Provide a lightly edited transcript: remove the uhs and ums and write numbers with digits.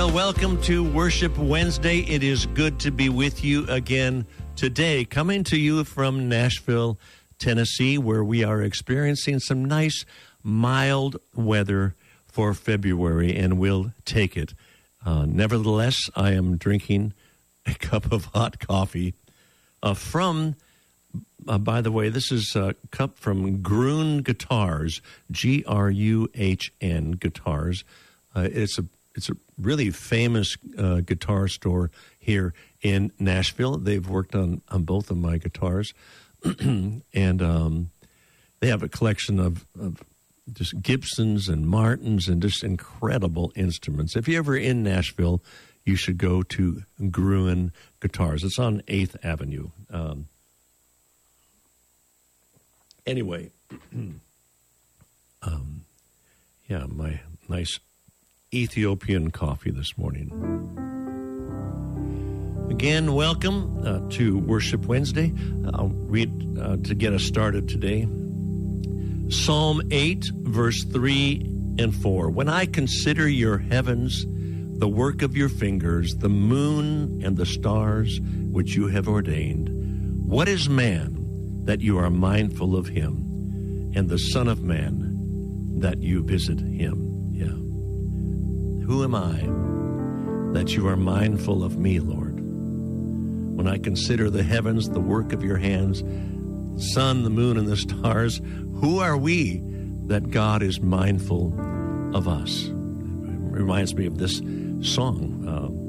Well, welcome to Worship Wednesday. It is good to be with you again today, coming to you from Nashville, Tennessee, where we are experiencing some nice, mild weather for February, and we'll take it. Nevertheless, I am drinking a cup of hot coffee from, by the way, this is a cup from Gruhn Guitars, Gruhn Guitars. It's a really famous guitar store here in Nashville. They've worked on both of my guitars, and they have a collection of just Gibsons and Martins and just incredible instruments. If you're ever in Nashville, you should go to Gruhn Guitars. It's on 8th Avenue. Anyway, my nice Ethiopian coffee this morning. Again, welcome to Worship Wednesday. I'll read to get us started today. Psalm 8, verse 3 and 4. When I consider your heavens, the work of your fingers, the moon and the stars which you have ordained, what is man that you are mindful of him, and the Son of Man that you visit him? Who am I that you are mindful of me, Lord? When I consider the heavens, the work of your hands, the sun, the moon, and the stars, who are we that God is mindful of us? It reminds me of this song.